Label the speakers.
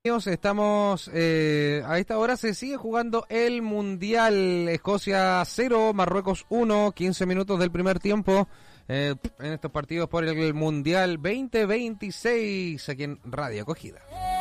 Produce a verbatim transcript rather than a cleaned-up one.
Speaker 1: Estamos, eh, a esta hora se sigue jugando el Mundial. Escocia cero, Marruecos uno, quince minutos del primer tiempo eh, en estos partidos por el Mundial veinte veintiséis aquí en Radio Acogida.